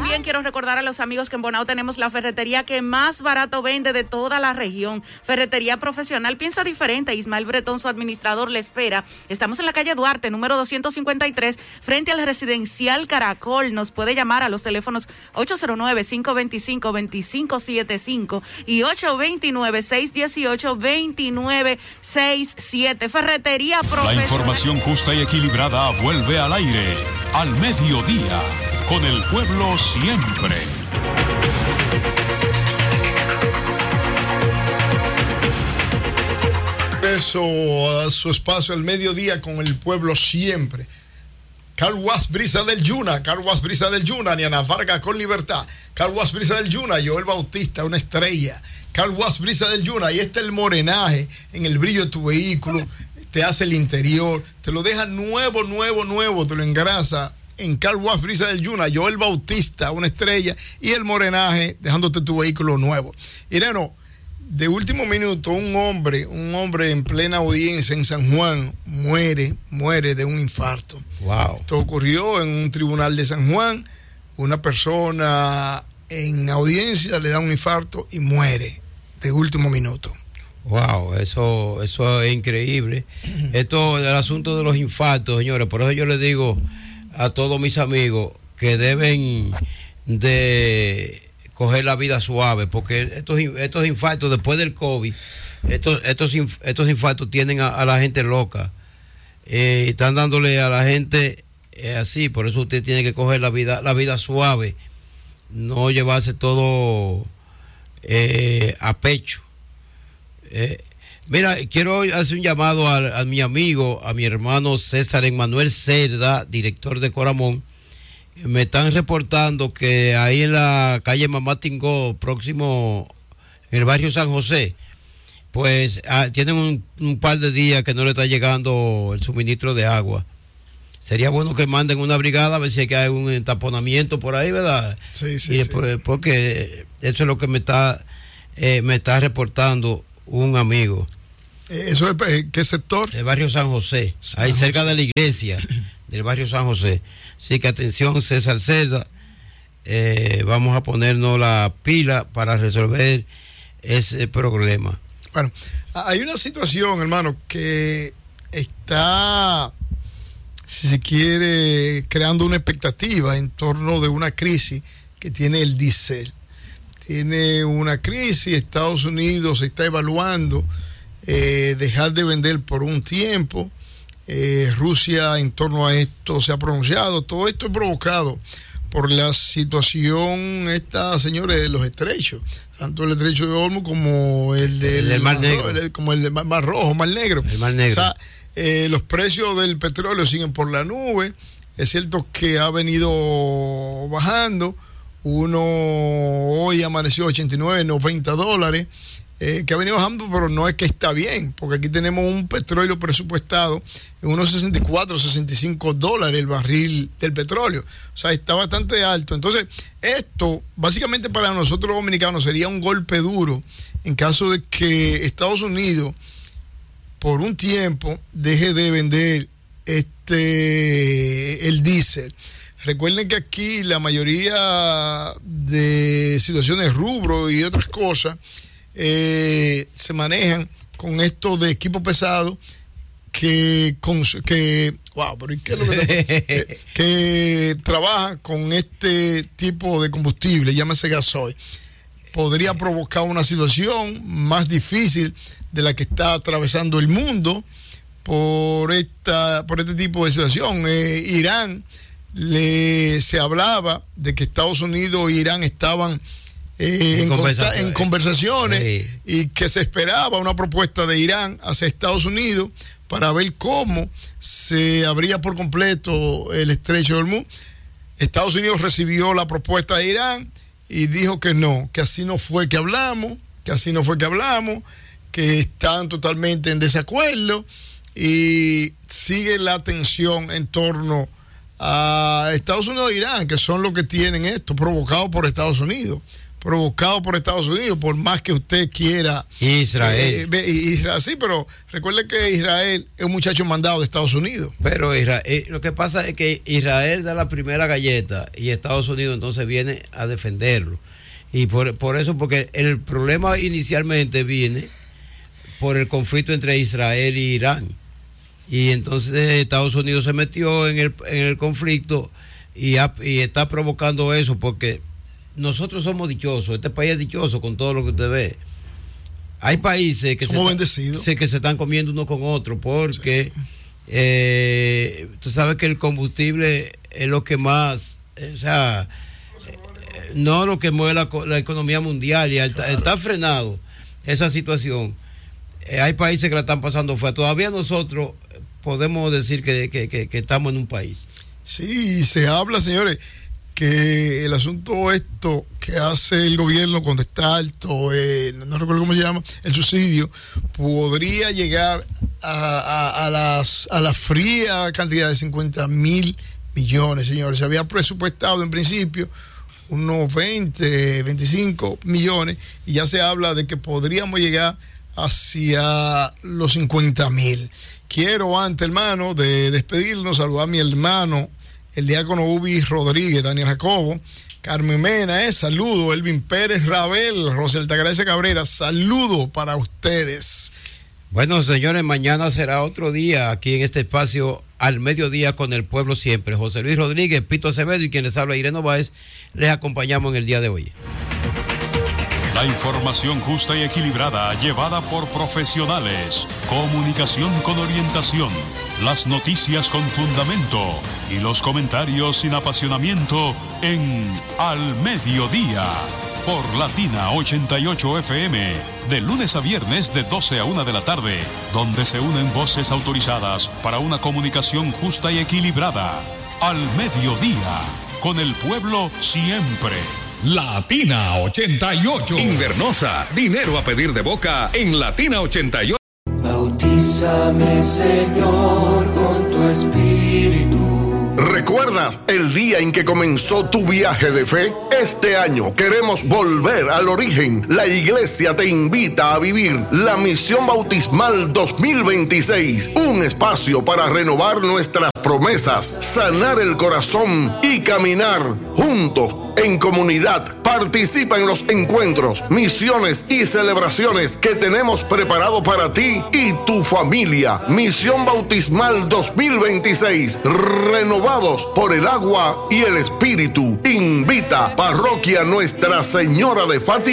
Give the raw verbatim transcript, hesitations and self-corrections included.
también quiero recordar a los amigos que en Bonao tenemos la ferretería que más barato vende de toda la región. Ferretería profesional, piensa diferente. Ismael Bretón, su administrador, le espera. Estamos en la calle Duarte, número doscientos cincuenta y tres, frente al residencial Caracol. Nos puede llamar a los teléfonos ocho cero nueve, cinco dos cinco, dos cinco siete cinco y ocho dos nueve, seis uno ocho, dos nueve seis siete. Ferretería profesional. La información justa y equilibrada vuelve al aire, al mediodía, con el pueblo siempre. Eso a su espacio al mediodía con el pueblo siempre. Carwas Brisa del Yuna, Carwas Brisa del Yuna, Niana Vargas con libertad. Carwas Brisa del Yuna, Joel Bautista, una estrella. Carwas Brisa del Yuna, y este es el morenaje en el brillo de tu vehículo, te hace el interior, te lo deja nuevo, nuevo, nuevo, te lo engrasa en Carwas Brisa del Yuna, Joel Bautista, una estrella, y el morenaje dejándote tu vehículo nuevo. Ireno, de último minuto, un hombre, un hombre en plena audiencia en San Juan muere, muere de un infarto. Wow. Esto ocurrió en un tribunal de San Juan. Una persona en audiencia le da un infarto y muere de último minuto. Wow, eso, eso es increíble. Esto del asunto de los infartos, señores, por eso yo les digo a todos mis amigos que deben de coger la vida suave, porque estos, estos infartos después del COVID, estos, estos, estos infartos tienen a, a la gente loca, eh, están dándole a la gente eh, así, por eso usted tiene que coger la vida, la vida suave, no llevarse todo eh, a pecho. Eh, mira, quiero hacer un llamado a, a mi amigo, a mi hermano César Emmanuel Cerda, director de Coramón. Me están reportando que ahí en la calle Mamá Tingó, próximo, en el barrio San José, pues ah, tienen un, un par de días que no le está llegando el suministro de agua. Sería bueno que manden una brigada a ver si hay que hay un entaponamiento por ahí, ¿verdad? Sí, sí, y sí. Pues, porque eso es lo que me está, eh, me está reportando un amigo. ¿Eso es qué sector? El barrio San José, San ahí José. cerca de la iglesia del barrio San José. Así que atención, César Cerda, eh, vamos a ponernos la pila para resolver ese problema. Bueno, hay una situación, hermano, que está, si se quiere, creando una expectativa en torno de una crisis que tiene el diésel. Tiene una crisis, Estados Unidos está evaluando eh, dejar de vender por un tiempo. Eh, Rusia en torno a esto se ha pronunciado. Todo esto es provocado por la situación esta, señores, de los estrechos, tanto el estrecho de Hormuz como el del, el del Mar Negro, el, como el del Mar, Mar Rojo, Mar Negro. El Mar Negro. O sea, eh, los precios del petróleo siguen por la nube. Es cierto que ha venido bajando. Uno hoy amaneció ochenta y nueve, noventa dólares. Eh, que ha venido bajando, pero no es que está bien, porque aquí tenemos un petróleo presupuestado en unos sesenta y cuatro, sesenta y cinco dólares el barril del petróleo. O sea, está bastante alto. Entonces, esto básicamente para nosotros los dominicanos sería un golpe duro en caso de que Estados Unidos por un tiempo deje de vender este el diésel. Recuerden que aquí la mayoría de situaciones rubro y otras cosas Eh, se manejan con esto de equipo pesado que, con, que wow, pero ¿qué es lo que, que, que trabaja con este tipo de combustible, llámese gasoil? Podría provocar una situación más difícil de la que está atravesando el mundo por esta por este tipo de situación. Eh, Irán, le, se hablaba de que Estados Unidos e Irán estaban Eh, en, conversaciones, en conversaciones sí. Y que se esperaba una propuesta de Irán hacia Estados Unidos para ver cómo se abría por completo el estrecho de Hormuz. Estados Unidos recibió la propuesta de Irán y dijo que no, que así no fue que hablamos, que así no fue que hablamos, que están totalmente en desacuerdo y sigue la tensión en torno a Estados Unidos e Irán, que son los que tienen esto provocado por Estados Unidos. provocado por Estados Unidos, por más que usted quiera. Israel. Eh, Israel, sí, pero recuerde que Israel es un muchacho mandado de Estados Unidos. Pero Israel, lo que pasa es que Israel da la primera galleta y Estados Unidos entonces viene a defenderlo. Y por, por eso, porque el problema inicialmente viene por el conflicto entre Israel y Irán. Y entonces Estados Unidos se metió en el, en el conflicto y, ha, y está provocando eso porque nosotros somos dichosos, este país es dichoso con todo lo que usted ve. Hay países que, somos se, bendecidos. Se, que se están comiendo uno con otro porque sí. eh, tú sabes que el combustible es lo que más, eh, o sea, eh, no lo que mueve la, la economía mundial y está, está frenado esa situación. Eh, hay países que la están pasando fuera. Todavía nosotros podemos decir que, que, que, que estamos en un país. Sí, se habla, señores, que el asunto esto que hace el gobierno cuando está alto, eh, no recuerdo cómo se llama, el subsidio, podría llegar a, a, a, las, a la fría cantidad de cincuenta mil millones, señores. Se había presupuestado en principio unos veinte, veinticinco millones y ya se habla de que podríamos llegar hacia los cincuenta mil. Quiero antes, hermano, de despedirnos, saludar a mi hermano, el diácono Ubi Rodríguez, Daniel Jacobo, Carmen Mena, eh, saludo, Elvin Pérez Rabel, Rosel Tagracia Cabrera, saludo para ustedes. Bueno, señores, mañana será otro día aquí en este espacio al mediodía con el pueblo siempre. José Luis Rodríguez, Pito Acevedo y quien les habla, Irene Báez, les acompañamos en el día de hoy. La información justa y equilibrada llevada por profesionales. Comunicación con orientación. Las noticias con fundamento. Y los comentarios sin apasionamiento en Al Mediodía. Por Latina ochenta y ocho F M. De lunes a viernes de doce a una de la tarde. Donde se unen voces autorizadas para una comunicación justa y equilibrada. Al Mediodía. Con el pueblo siempre. Latina ochenta y ocho. Invernosa, dinero a pedir de boca en Latina ochenta y ocho. Bautízame, Señor, con tu espíritu. ¿Recuerdas el día en que comenzó tu viaje de fe? Este año queremos volver al origen. La iglesia te invita a vivir la Misión Bautismal dos mil veintiséis, un espacio para renovar nuestras promesas, sanar el corazón y caminar juntos en comunidad. Participa en los encuentros, misiones y celebraciones que tenemos preparado para ti y tu familia. Misión Bautismal dos mil veintiséis, renovados por el agua y el Espíritu. Invita Parroquia Nuestra Señora de Fátima.